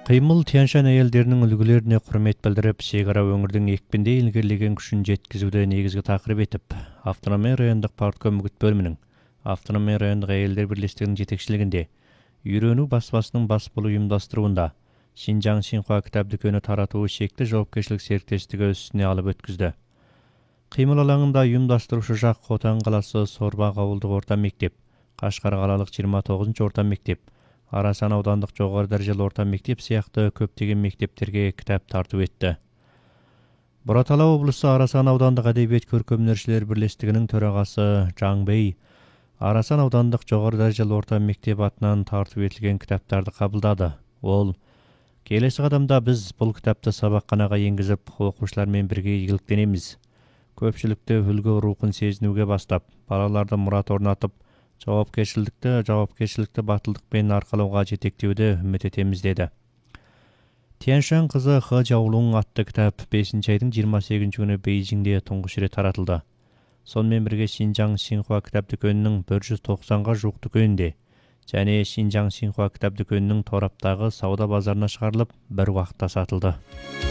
Кыймыл Тянь-Шань әйелдерінің үлгілеріне құрмет білдіріп, шекара өңірдің екпінде илгерлеген күшін жеткізуді негізгі тақырып етіп, Автономия райондық партком үгіт бөлімінің Автономия райондық әйелдер бірлестігінің жетекшілігінде үйрену баспасының бас болу ұйымдастыруында Шинжаң Синхуа кітап дүкені таратуы шекті жауапкершілік серіктестігі үстіне алып өткізді. Кыймыл алаңында ұйымдастырушы жақ Хотан қаласы Сорбақ ауылдық орта мектеп, Қашқар қалалық 29-ші орта мектеп, Арасан аудандық жоғары дәрежелі орта мектеп сияқты көптеген мектептерге кітап тарту етті. Бұратала облысы Арасан аудандық әдебиет көркемөнершілер бірлестігінің төрағасы Жаң Бей Арасан аудандық жоғары дәрежелі орта мектеп атынан тарту етілген кітаптарды қабылдады. Ол: келесі қадамда біз бұл кітапты сабақханаға енгізіп, оқушылармен бірге игіліктенеміз. Көпшілікті үлгі рухын сезінуге бастап, балаларды мұрат орнатып, жауапкершілікті батылдықпен арқалауға жетектеуді үміт етеміз деді. Тянь-Шань қызы Хэ Жаолун атты кітап 5 айдың 28 күні Бейжіңде тұңғыш рет таратылды. Сонымен бірге Шинжаң Синхуа кітап дүкенінің 190-ға жуық дүкенінде және Шинжаң Синхуа кітап дүкенінің тораптағы сауда базарына шығарылып, бір уақытта сатылды.